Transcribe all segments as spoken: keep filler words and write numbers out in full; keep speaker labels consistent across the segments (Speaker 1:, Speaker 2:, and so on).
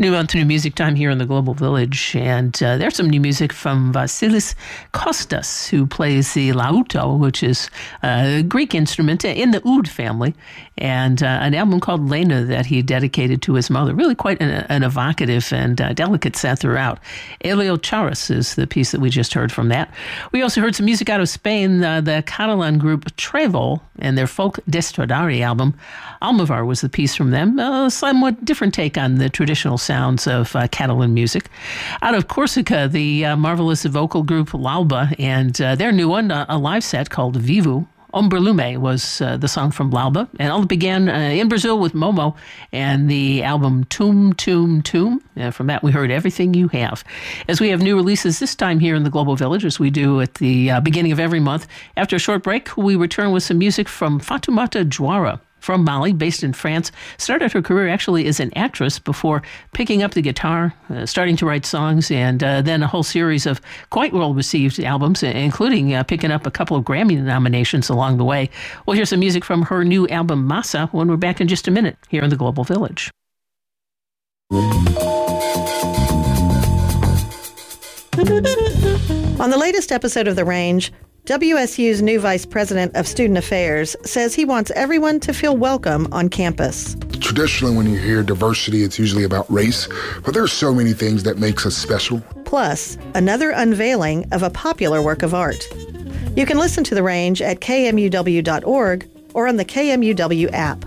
Speaker 1: New on to New Music Time here in the Global Village, and uh, there's some new music from Vasilis Kostas, who plays the lauto, which is a Greek instrument in the oud family, and uh, an album called Lena that he dedicated to his mother. Really quite an, an evocative and uh, delicate set throughout. Elio Charas is the piece that we just heard from that. We also heard some music out of Spain, uh, the Catalan group Trèvol, and their folk d'Estradari album. Almovar was the piece from them, a somewhat different take on the traditional sounds of uh, Catalan music. Out of Corsica, the uh, marvelous vocal group L'Alba, and uh, their new one, uh, a live set called Vivo. Omberlume was uh, the song from L'Alba, and all began uh, in Brazil with Momo and the album Tum Tum Tum. Uh, from that, we heard Everything You Have. As we have new releases this time here in the Global Village, as we do at the uh, beginning of every month, after a short break, we return with some music from Fatoumata Diawara. From Mali, based in France, started her career actually as an actress before picking up the guitar, uh, starting to write songs, and uh, then a whole series of quite well-received albums, including uh, picking up a couple of Grammy nominations along the way. We'll hear some music from her new album, Massa, when we're back in just a minute here in the Global Village.
Speaker 2: On the latest episode of The Range, W S U's new Vice President of Student Affairs says he wants everyone to feel welcome on campus.
Speaker 3: Traditionally, when you hear diversity, it's usually about race, but there's so many things that makes us special.
Speaker 2: Plus, another unveiling of a popular work of art. You can listen to The Range at K M U W dot org or on the K M U W app.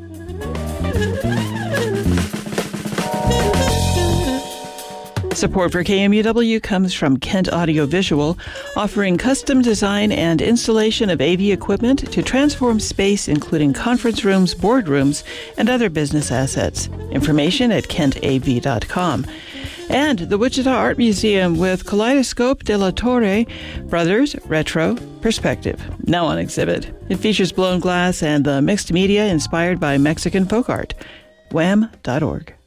Speaker 4: Support for K M U W comes from Kent Audiovisual, offering custom design and installation of A V equipment to transform space, including conference rooms, boardrooms, and other business assets. Information at kent a v dot com. And the Wichita Art Museum with Kaleidoscope de la Torre, Brothers Retro Perspective, now on exhibit. It features blown glass and the mixed media inspired by Mexican folk art. W A M dot org.